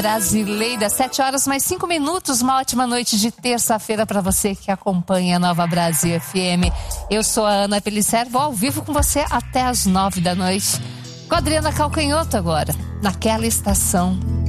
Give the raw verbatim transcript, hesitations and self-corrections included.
Brasileira, sete horas mais cinco minutos, uma ótima noite de terça-feira para você que acompanha a Nova Brasil F M. Eu sou a Ana Pellicer, vou ao vivo com você até as nove da noite. Com a Adriana Calcanhoto agora, naquela estação.